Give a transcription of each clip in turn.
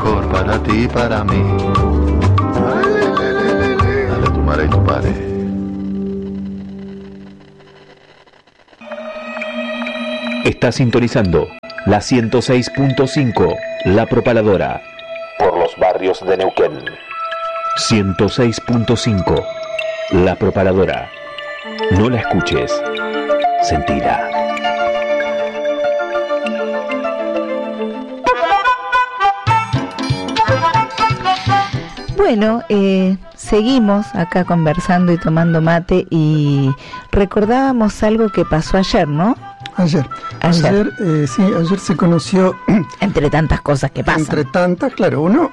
mejor para ti y para mí. Dale tu madre y tu padre. Está sintonizando la 106.5, La Propaladora, por los barrios de Neuquén. 106.5, La Propaladora. No la escuches, sentila. Bueno, seguimos acá conversando y tomando mate y recordábamos algo que pasó ayer, ¿no? Ayer se conoció. Entre tantas cosas que pasan. Entre tantas, claro, uno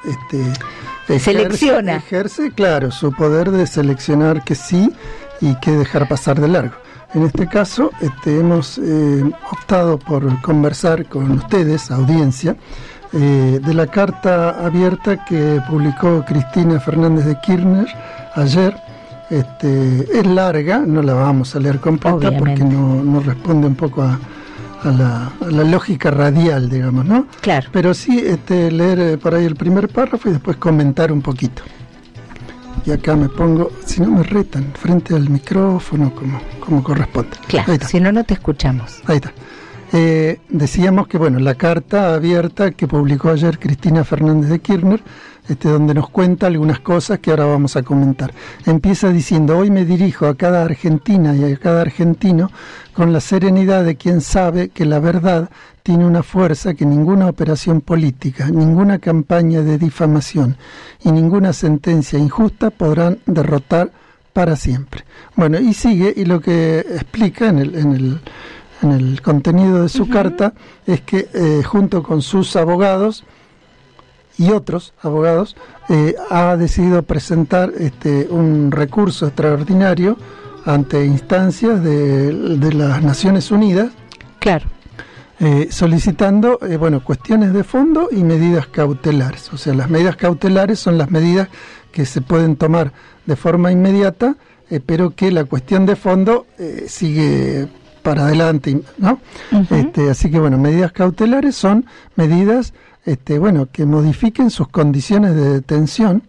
ejerce, claro, su poder de seleccionar que sí y que dejar pasar de largo. En este caso, hemos optado por conversar con ustedes, audiencia, de la carta abierta que publicó Cristina Fernández de Kirchner ayer. Es larga, no la vamos a leer completa. Obviamente. Porque no responde un poco a la lógica radial, digamos, ¿no? Claro. Pero sí leer por ahí el primer párrafo y después comentar un poquito. Y acá me pongo, si no me retan, frente al micrófono como corresponde. Claro, si no te escuchamos. Ahí está. Decíamos que, bueno, la carta abierta que publicó ayer Cristina Fernández de Kirchner, donde nos cuenta algunas cosas que ahora vamos a comentar. Empieza diciendo: hoy me dirijo a cada argentina y a cada argentino con la serenidad de quien sabe que la verdad tiene una fuerza que ninguna operación política, ninguna campaña de difamación y ninguna sentencia injusta podrán derrotar para siempre. Bueno, y sigue, y lo que explica en el contenido de su carta es que junto con sus abogados y otros abogados ha decidido presentar un recurso extraordinario ante instancias de las Naciones Unidas. Claro. Solicitando cuestiones de fondo y medidas cautelares. O sea, las medidas cautelares son las medidas que se pueden tomar de forma inmediata, pero que la cuestión de fondo sigue para adelante, ¿no? Así que, medidas cautelares son medidas que modifiquen sus condiciones de detención,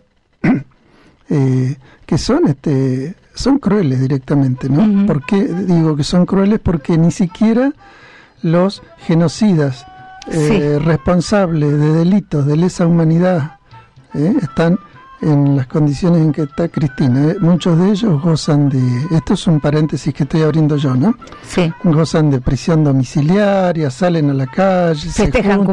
que son crueles directamente, ¿no? ¿Por qué digo que son crueles? Porque ni siquiera los genocidas responsables de delitos de lesa humanidad están en las condiciones en que está Cristina. Muchos de ellos gozan de, esto es un paréntesis que estoy abriendo yo, ¿no? Sí. Gozan de prisión domiciliaria, salen a la calle, festejan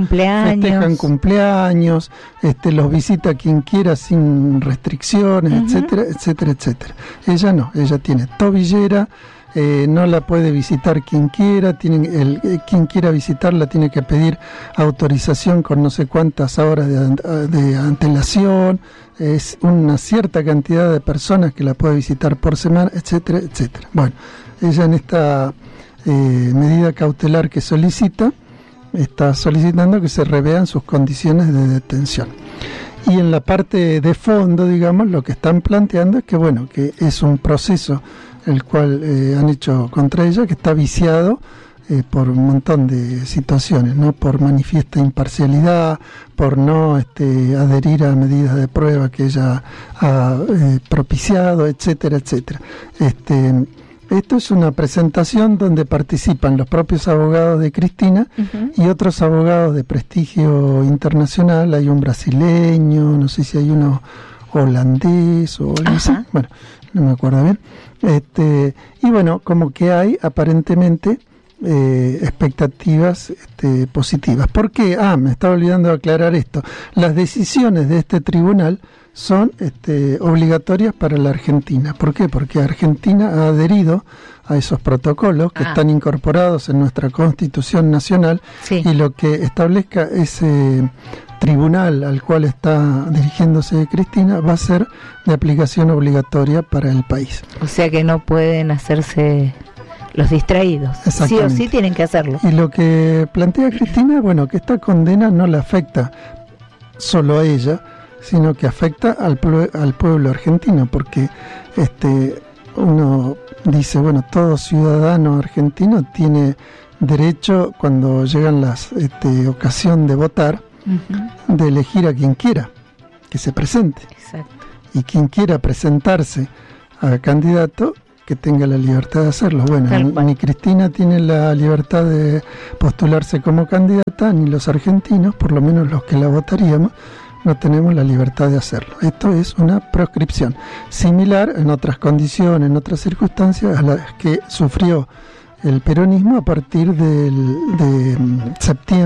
cumpleaños, los visita quien quiera sin restricciones, etcétera, etcétera, etcétera. Ella no, ella tiene tobillera, no la puede visitar quien quiera, quien quiera visitarla tiene que pedir autorización con no sé cuántas horas de antelación, es una cierta cantidad de personas que la puede visitar por semana, etcétera, etcétera. Bueno, ella en esta medida cautelar que solicita, está solicitando que se revean sus condiciones de detención. Y en la parte de fondo, digamos, lo que están planteando es que es un proceso el cual han hecho contra ella, que está viciado por un montón de situaciones, ¿no? Por manifiesta imparcialidad, por no adherir a medidas de prueba que ella ha propiciado, etcétera, etcétera. Esto es una presentación donde participan los propios abogados de Cristina y otros abogados de prestigio internacional. Hay un brasileño, no sé si hay uno holandés o algo así, bueno, no me acuerdo bien. Y como que hay aparentemente expectativas positivas. ¿Por qué? Me estaba olvidando de aclarar esto. Las decisiones de este tribunal son obligatorias para la Argentina. ¿Por qué? Porque Argentina ha adherido a esos protocolos que están incorporados en nuestra Constitución Nacional, y lo que establezca ese tribunal al cual está dirigiéndose Cristina va a ser de aplicación obligatoria para el país. O sea que no pueden hacerse los distraídos. Sí o sí tienen que hacerlo. Y lo que plantea Cristina, que esta condena no le afecta solo a ella, sino que afecta al pueblo argentino, porque uno dice, todo ciudadano argentino tiene derecho, cuando llegan las ocasión de votar, de elegir a quien quiera que se presente. Exacto. Y quien quiera presentarse a candidato, que tenga la libertad de hacerlo. Bueno, ni Cristina tiene la libertad de postularse como candidata, ni los argentinos, por lo menos los que la votaríamos, no tenemos la libertad de hacerlo. Esto es una proscripción similar en otras condiciones, en otras circunstancias a las que sufrió el peronismo a partir de septiembre